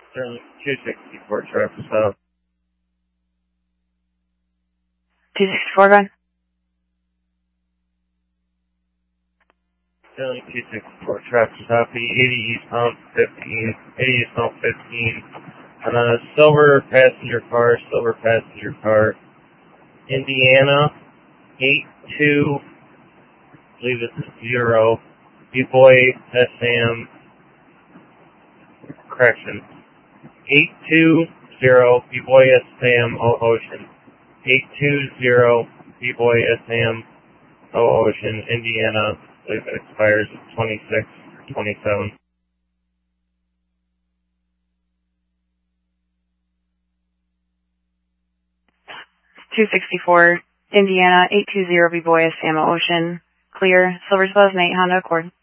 Sterling 264, traffic stop. 264, go ahead. Sterling 264, traffic stop, 80 eastbound 15, 80 eastbound 15, on a silver passenger car, Indiana, 82, I believe it's 0, B-Boy, SM, correction, 820, B-Boy, SM, Ocean, 820, B-Boy, SM, Ocean, Indiana, I believe it expires 26 or 27. $264, Indiana, 820 B-Boy, Samo Ocean. Clear. Silver 2008 Honda Accord.